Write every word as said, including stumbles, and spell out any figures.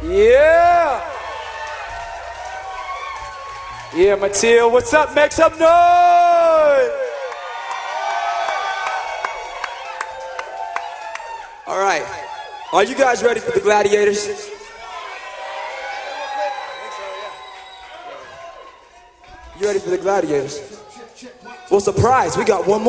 Yeah. Yeah, Mateo, what's up? Make some noise. All right. Are you guys ready for the Gladiators? You ready for the Gladiators? Well, surprise, we got one more.